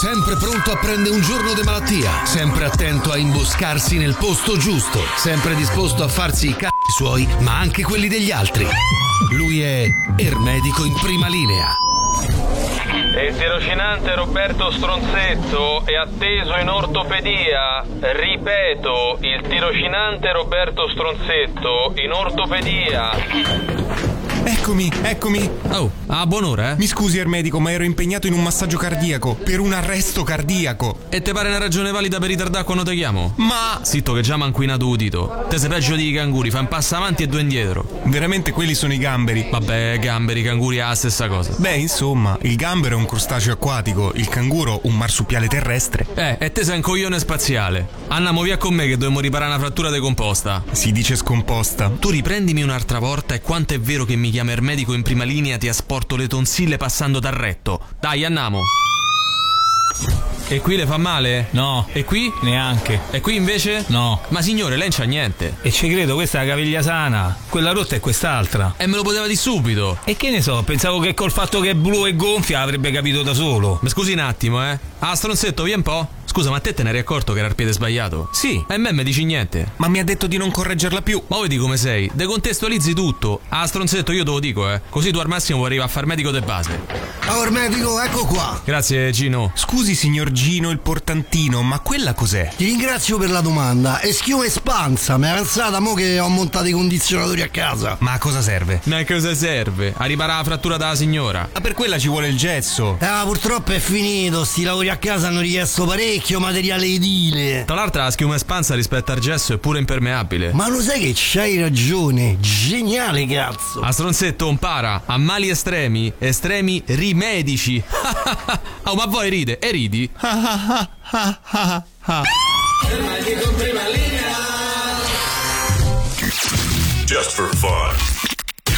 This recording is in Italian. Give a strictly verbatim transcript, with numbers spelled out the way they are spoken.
sempre pronto a prendere un giorno di malattia, sempre attento a imboscarsi nel posto giusto, sempre disposto a farsi i c***i suoi, ma anche quelli degli altri. Lui è Ermedico in prima linea. Il tirocinante Roberto Stronzetto è atteso in ortopedia. Ripeto, il tirocinante Roberto Stronzetto in ortopedia. Eccomi, eccomi. Oh, a buon'ora, eh? Mi scusi, Ermedico, ma ero impegnato in un massaggio cardiaco, per un arresto cardiaco. E te pare una ragione valida per ritardare quando ti chiamo? Ma... Zitto che già m'ha inquinato udito. Te sei peggio di canguri, fa un passo avanti e due indietro. Veramente quelli sono i gamberi? Vabbè, gamberi, canguri è la stessa cosa. Beh, insomma, il gambero è un crostaceo acquatico, il canguro un marsupiale terrestre. Eh, e te sei un coglione spaziale. Andiamo via con me che dobbiamo riparare una frattura decomposta. Si dice scomposta. Tu riprendimi un'altra volta e quanto è vero che mi chiama Ermedico in prima linea ti asporto le tonsille passando dal retto. Dai, andiamo. E qui le fa male? No. E qui? Neanche. E qui invece? No. Ma signore, lei non c'ha niente. E ci credo, questa è la caviglia sana. Quella rotta è quest'altra. E me lo poteva di subito. E che ne so, pensavo che col fatto che è blu e gonfia avrebbe capito da solo. Ma scusi un attimo, eh. Ah, stronzetto, vieni un po'. Scusa, ma te te ne eri accorto che era il piede sbagliato? Sì. E a me mi dici niente. Ma mi ha detto di non correggerla più. Ma vedi come sei? Decontestualizzi tutto. Ah, stronzetto, io te lo dico, eh. Così tu al massimo arrivi a far medico de base. Oh, Ermedico, ecco qua. Grazie, Gino. Scusi, signor Gino, il portantino, ma quella cos'è? Ti ringrazio per la domanda. È schiuma espansa, mi è avanzata mo che ho montato i condizionatori a casa. Ma a cosa serve? Ma a cosa serve? A riparare la frattura della signora. Ma per quella ci vuole il gesso. Ah, purtroppo è finito, sti lavori a casa hanno richiesto parecchio materiale edile. Tra l'altro la schiuma espansa rispetto al gesso è pure impermeabile. Ma lo sai che c'hai ragione? Geniale, cazzo. A stronzetto impara, a mali estremi, estremi rimedici. Oh, ma voi ride e ridi? Just for fun.